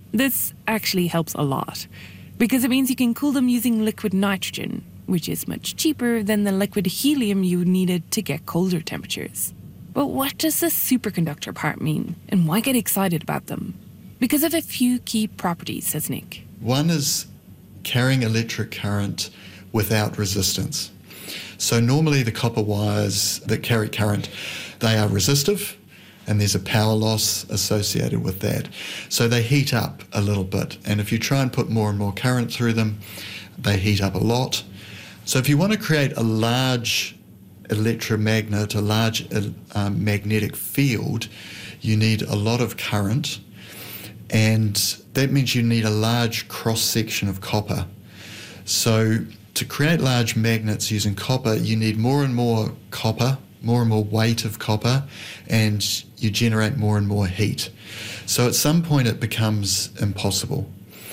This actually helps a lot, because it means you can cool them using liquid nitrogen, which is much cheaper than the liquid helium you needed to get colder temperatures. But what does the superconductor part mean, and why get excited about them? Because of a few key properties, says Nick. One is carrying electric current without resistance. So normally the copper wires that carry current, they are resistive, and there's a power loss associated with that. So they heat up a little bit, and if you try and put more and more current through them, they heat up a lot. So if you want to create a large electromagnet, a large magnetic field, you need a lot of current, and that means you need a large cross-section of copper. So to create large magnets using copper, you need more and more copper, more and more weight of copper, and you generate more and more heat. So at some point it becomes impossible.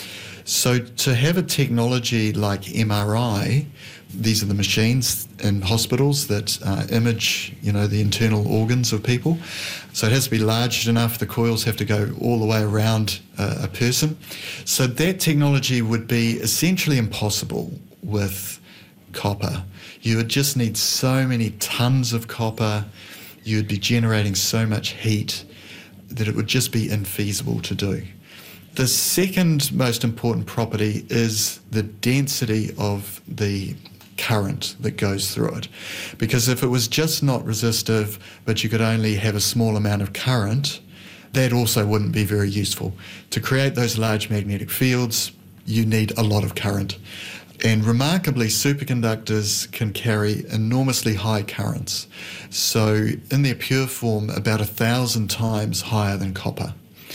So to have a technology like MRI, these are the machines in hospitals that image, the internal organs of people. So it has to be large enough. The coils have to go all the way around a person. So that technology would be essentially impossible with copper. You would just need so many tons of copper. You would be generating so much heat that it would just be infeasible to do. The second most important property is the density of the current that goes through it. Because if it was just not resistive, but you could only have a small amount of current, that also wouldn't be very useful. To create those large magnetic fields, you need a lot of current. And remarkably, superconductors can carry enormously high currents. So in their pure form, about 1,000 times higher than copper.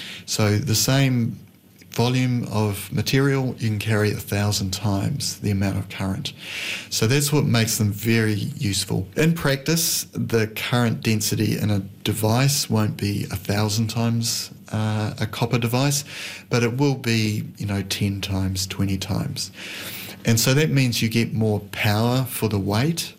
So the same volume of material, you can carry 1,000 times the amount of current. So that's what makes them very useful. In practice, the current density in a device won't be 1,000 times a copper device, but it will be, 10 times, 20 times. And so that means you get more power for the weight,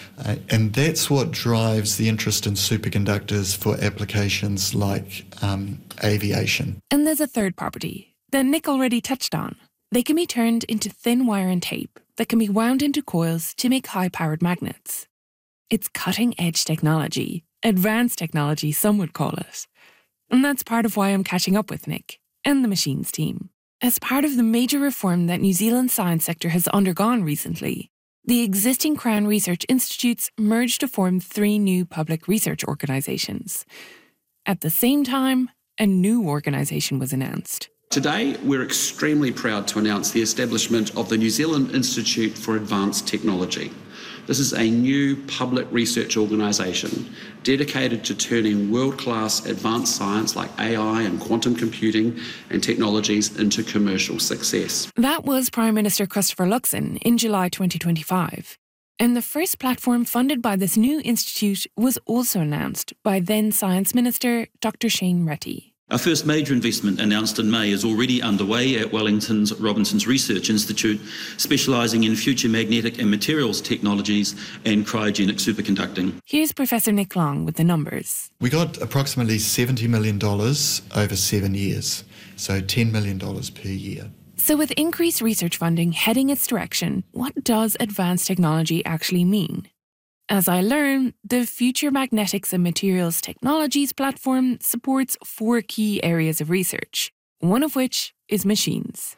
and that's what drives the interest in superconductors for applications like aviation. And there's a third property that Nick already touched on. They can be turned into thin wire and tape that can be wound into coils to make high-powered magnets. It's cutting-edge technology, advanced technology, some would call it. And that's part of why I'm catching up with Nick and the machines team. As part of the major reform that New Zealand's science sector has undergone recently, the existing Crown Research Institutes merged to form 3 new public research organisations. At the same time, a new organisation was announced. Today, we're extremely proud to announce the establishment of the New Zealand Institute for Advanced Technology. This is a new public research organisation dedicated to turning world-class advanced science like AI and quantum computing and technologies into commercial success. That was Prime Minister Christopher Luxon in July 2025. And the first platform funded by this new institute was also announced by then Science Minister Dr. Shane Reti. Our first major investment, announced in May, is already underway at Wellington's Robinson's Research Institute, specialising in future magnetic and materials technologies and cryogenic superconducting. Here's Professor Nick Long with the numbers. We got approximately $70 million over 7 years, so $10 million per year. So with increased research funding heading its direction, what does advanced technology actually mean? As I learn, the Future Magnetics and Materials Technologies platform supports 4 key areas of research, one of which is machines.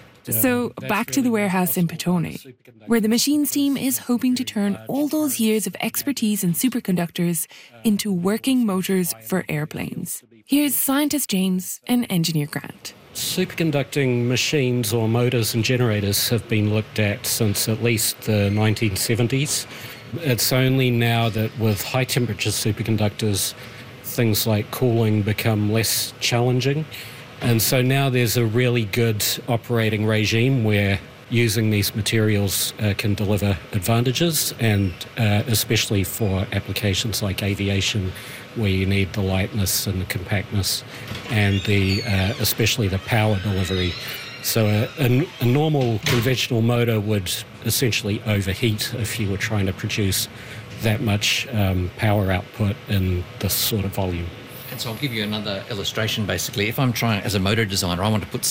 So back to the warehouse in Petone, where the machines team is hoping to turn all those years of expertise in superconductors into working motors for airplanes. Here's scientist James and engineer Grant. Superconducting machines or motors and generators have been looked at since at least the 1970s. It's only now that with high temperature superconductors, things like cooling become less challenging. And so now there's a really good operating regime where using these materials can deliver advantages, and especially for applications like aviation, where you need the lightness and the compactness and especially the power delivery. So a normal conventional motor would essentially overheat if you were trying to produce that much power output in this sort of volume. And so I'll give you another illustration basically. If I'm trying, as a motor designer, I want to put